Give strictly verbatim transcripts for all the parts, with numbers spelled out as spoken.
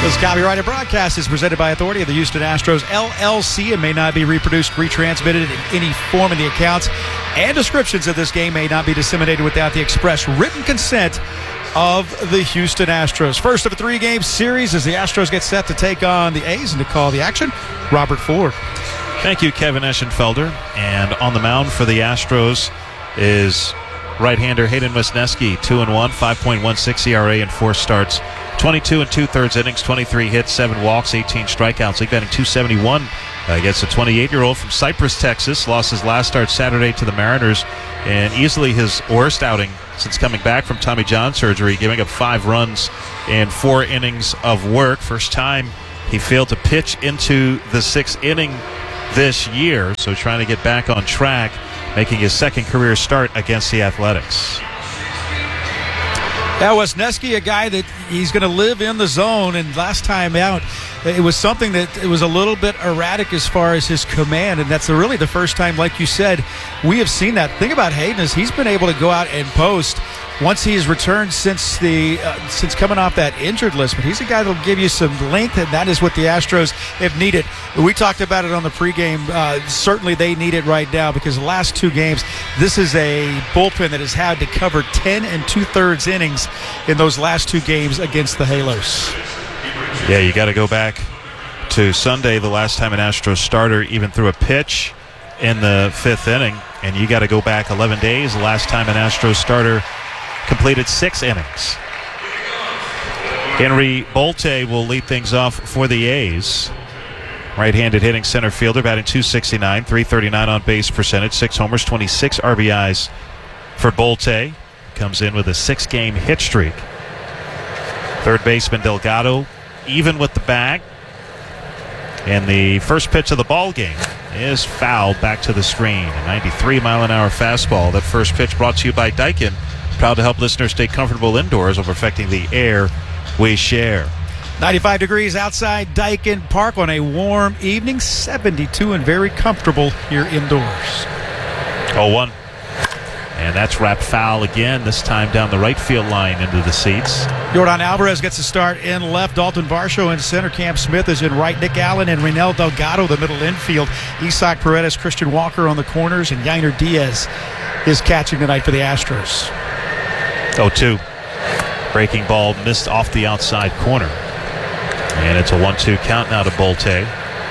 This copyrighted broadcast is presented by authority of the Houston Astros, L L C, and may not be reproduced, retransmitted in any form. In the accounts and descriptions of this game may not be disseminated without the express written consent of the Houston Astros. First of a three-game series as the Astros get set to take on the A's, and to call the action, Robert Ford. Thank you, Kevin Eschenfelder. And on the mound for the Astros is right-hander Hayden Wesneski, two and one, five point one six E R A in four starts. twenty-two and two-thirds innings, twenty-three hits, seven walks, eighteen strikeouts. League batting two seventy-one uh, against a twenty-eight-year-old from Cypress, Texas. Lost his last start Saturday to the Mariners, and easily his worst outing since coming back from Tommy John surgery, giving up five runs in four innings of work. First time he failed to pitch into the sixth inning this year, so trying to get back on track, making his second career start against the Athletics. Yeah, Wesneski, a guy that he's going to live in the zone, and last time out, it was something that it was a little bit erratic as far as his command, and that's really the first time, like you said, we have seen that. The thing about Hayden is he's been able to go out and post once he's returned since the uh, since coming off that injured list, but he's a guy that will give you some length, and that is what the Astros have needed. We talked about it on the pregame. Uh, certainly they need it right now because the last two games, this is a bullpen that has had to cover ten and two-thirds innings in those last two games against the Halos. Yeah, you got to go back to Sunday, the last time an Astros starter even threw a pitch in the fifth inning, and you got to go back eleven days, the last time an Astros starter completed six innings. Henry Bolte will lead things off for the A's. Right-handed hitting center fielder, batting two sixty-nine, three thirty-nine on base percentage, six homers, twenty-six R B Is for Bolte. Comes in with a six-game hit streak. Third baseman Delgado even with the bag. And the first pitch of the ball game is fouled back to the screen. A ninety-three mile an hour fastball. That first pitch brought to you by Daikin. Proud to help listeners stay comfortable indoors while perfecting the air we share. ninety-five degrees outside Daikin Park on a warm evening. seventy-two and very comfortable here indoors. oh one. And that's wrapped foul again, this time down the right field line into the seats. Jordan Alvarez gets a start in left. Dalton Varsho in center. Cam Smith is in right. Nick Allen and Reynel Delgado, the middle infield. Isaac Paredes, Christian Walker on the corners. And Yainer Diaz is catching tonight for the Astros. oh two. Breaking ball missed off the outside corner. And it's a one two count now to Bolte.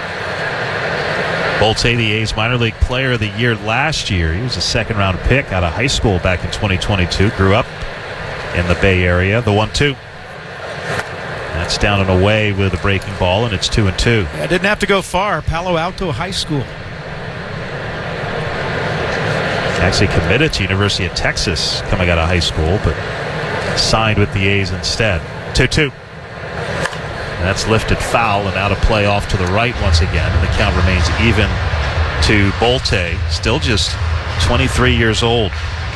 Bolte, the A's minor league player of the year last year. He was a second round pick out of high school back in twenty twenty-two. Grew up in the Bay Area. The one two. That's down and away with a breaking ball, and it's two and two. Yeah, didn't have to go far. Palo Alto High School. Actually committed to University of Texas coming out of high school, but signed with the A's instead. two two. And that's lifted foul and out of play off to the right once again. And the count remains even to Bolte, still just twenty-three years old.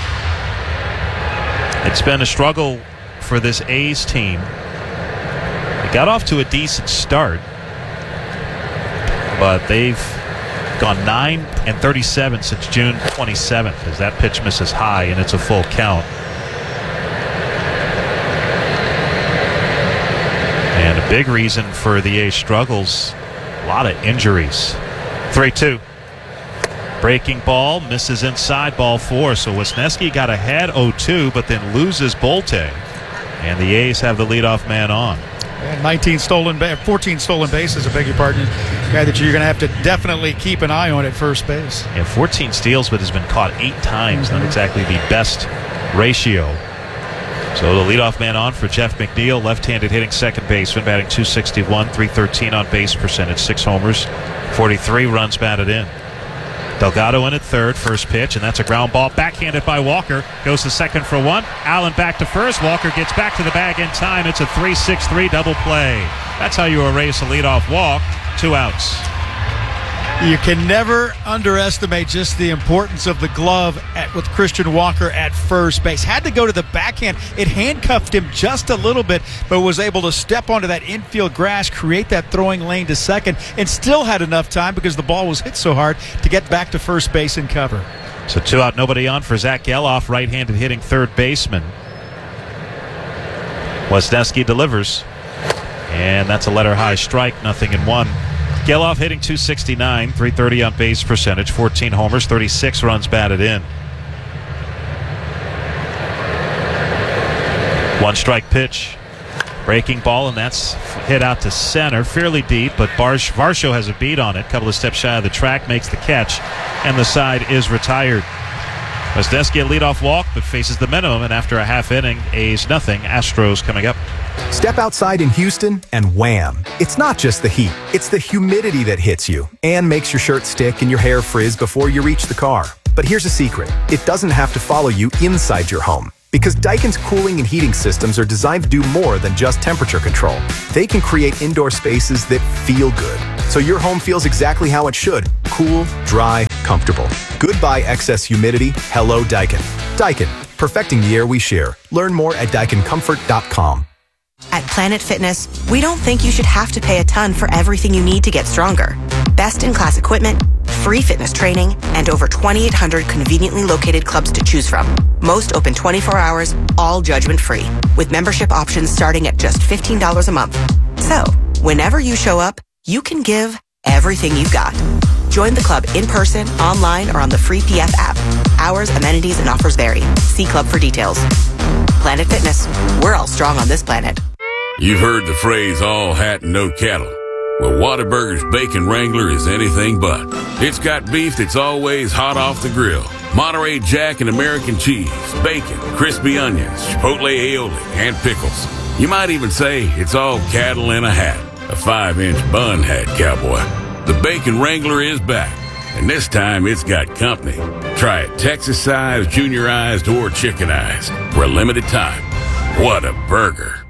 It's been a struggle for this A's team. They got off to a decent start, but they've gone nine and thirty-seven since June twenty-seventh as that pitch misses high and it's a full count. And a big reason for the A's struggles, a lot of injuries. three two. Breaking ball, misses inside, ball four. So Wesneski got ahead oh two, but then loses Bolte. And the A's have the leadoff man on. And nineteen stolen, ba- fourteen stolen bases, I beg your pardon. Guy that you're going to have to definitely keep an eye on at first base. Yeah, fourteen steals, but has been caught eight times. Mm-hmm. Not exactly the best ratio. So the leadoff man on for Jeff McNeil, left-handed hitting second baseman, batting two sixty-one, three thirteen on base percentage, six homers, forty-three runs batted in. Delgado in at third, first pitch, and that's a ground ball backhanded by Walker. Goes to second for one. Allen back to first. Walker gets back to the bag in time. It's a three six three double play. That's how you erase a leadoff walk. Two outs. You can never underestimate just the importance of the glove at, with Christian Walker at first base. Had to go to the backhand. It handcuffed him just a little bit, but was able to step onto that infield grass, create that throwing lane to second, and still had enough time because the ball was hit so hard to get back to first base and cover. So two out, nobody on for Zach Geloff, right-handed hitting third baseman. Wesneski delivers. And And that's a letter high strike, nothing in one. Geloff hitting two sixty-nine, three thirty on base percentage, fourteen homers, thirty-six runs batted in. One strike pitch. Breaking ball, and that's hit out to center, fairly deep, but Barsh, Varsho has a beat on it. A couple of steps shy of the track, makes the catch, and the side is retired. Wesneski a leadoff walk, but faces the minimum, and after a half inning, A's nothing. Astros coming up. Step outside in Houston, and wham! It's not just the heat, it's the humidity that hits you and makes your shirt stick and your hair frizz before you reach the car. But here's a secret. It doesn't have to follow you inside your home. Because Daikin's cooling and heating systems are designed to do more than just temperature control. They can create indoor spaces that feel good, so your home feels exactly how it should. Cool, dry, comfortable. Goodbye excess humidity. Hello, Daikin. Daikin, perfecting the air we share. Learn more at daikin comfort dot com. At Planet Fitness, we don't think you should have to pay a ton for everything you need to get stronger. Best-in-class equipment, free fitness training, and over twenty-eight hundred conveniently located clubs to choose from. Most open twenty-four hours, all judgment-free, with membership options starting at just fifteen dollars a month. So, whenever you show up, you can give everything you've got. Join the club in person, online, or on the free P F app. Hours, amenities, and offers vary. See club for details. Planet Fitness. We're all strong on this planet. You've heard the phrase, all hat and no cattle. Well, Whataburger's Bacon Wrangler is anything but. It's got beef that's always hot off the grill. Monterey Jack and American cheese, bacon, crispy onions, chipotle aioli, and pickles. You might even say it's all cattle in a hat. A five-inch bun hat, cowboy. The Bacon Wrangler is back, and this time it's got company. Try it Texas-sized, junior-ized, or chicken-ized for a limited time. What a burger.